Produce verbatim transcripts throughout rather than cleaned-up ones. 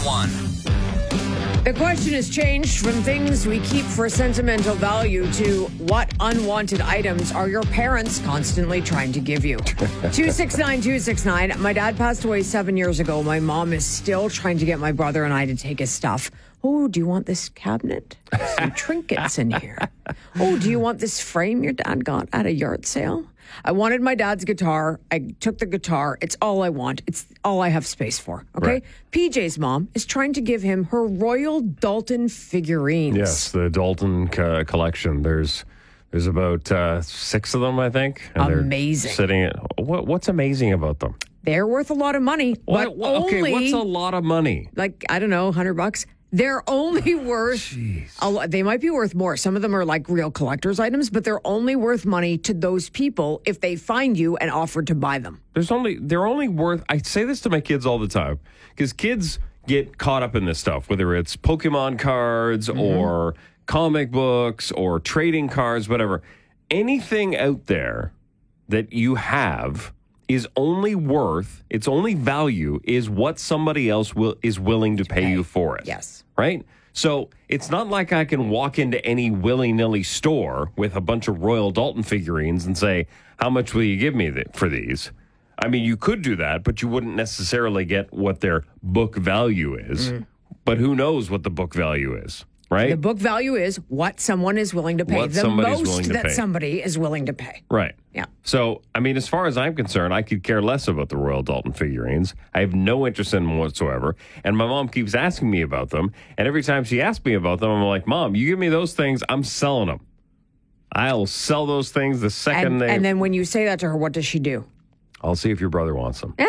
one. The question has changed from things we keep for sentimental value to what unwanted items are your parents constantly trying to give you. two six nine, two six nine. My dad passed away seven years ago. My mom is still trying to get my brother and I to take his stuff. Oh, do you want this cabinet? Some trinkets in here. Oh, do you want this frame your dad got at a yard sale? I wanted my dad's guitar. I took the guitar. It's all I want. It's all I have space for. Okay. Right. P J's mom is trying to give him her Royal Dalton figurines. Yes, the Dalton co- collection. There's there's about uh, six of them, I think. And Amazing. They're sitting at, what, what's amazing about them? They're worth a lot of money. But What, what- okay, only, what's a lot of money? like, I don't know, one hundred bucks. They're only worth, a lo- they might be worth more. Some of them are like real collector's items, but they're only worth money to those people if they find you and offer to buy them. There's only they're only worth. I say this to my kids all the time because kids get caught up in this stuff, whether it's Pokemon cards Mm-hmm. or comic books or trading cards, whatever. Anything out there that you have is only worth, its only value is what somebody else will is willing to pay, pay. you for it. Yes. Right? So it's not like I can walk into any willy-nilly store with a bunch of Royal Dalton figurines and say, how much will you give me th- for these? I mean, you could do that, but you wouldn't necessarily get what their book value is. Mm. But who knows what the book value is, right? The book value is what someone is willing to pay. What the somebody's most willing to that pay. somebody is willing to pay. Right. Yeah. So, I mean, as far as I'm concerned, I could care less about the Royal Dalton figurines. I have no interest in them whatsoever. And my mom keeps asking me about them. And every time she asks me about them, I'm like, Mom, you give me those things, I'm selling them. I'll sell those things the second And, they... and then when you say that to her, what does she do? I'll see if your brother wants them.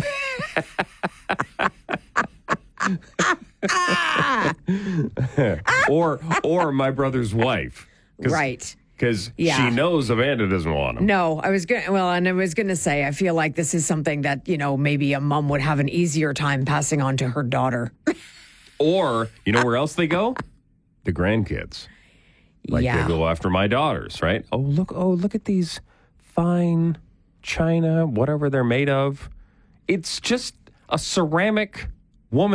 or or my brother's wife. Right. Because Yeah. she knows Amanda doesn't want them. No, I was going to, well, and I was going to say, I feel like this is something that, you know, maybe a mom would have an easier time passing on to her daughter. Or, you know where else they go? The grandkids. Like yeah. they go after my daughters, right? Oh, look, oh, look at these fine china, whatever they're made of. It's just a ceramic